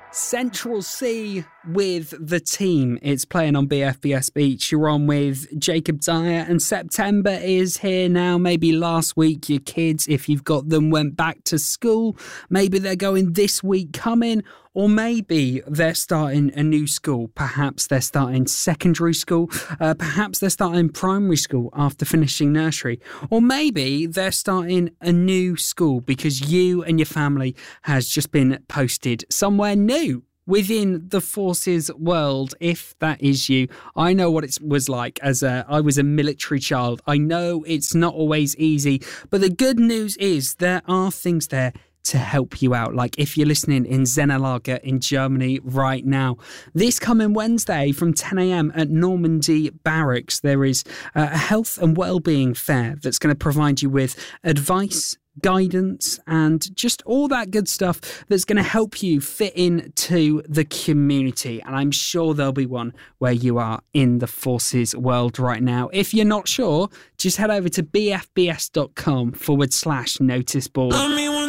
Central C with the team. It's playing on BFBS Beach. You're on with Jacob Dyer, and September is here now. Maybe last week your kids, if you've got them, went back to school. Maybe they're going this week coming, or maybe they're starting a new school. Perhaps they're starting secondary school. Perhaps they're starting primary school after finishing nursery. Or maybe they're starting a new school because you and your family has just been posted somewhere new within the forces world. If that is you, I know what it was like as I was a military child. I know it's not always easy, but the good news is there are things there to help you out. Like if you're listening in Zennerlager in Germany right now, this coming Wednesday from 10 a.m. at Normandy Barracks, there is a health and well-being fair that's going to provide you with advice, guidance, and just all that good stuff that's going to help you fit into the community. And I'm sure there'll be one where you are in the forces world right now. If you're not sure, just head over to bfbs.com/noticeboard.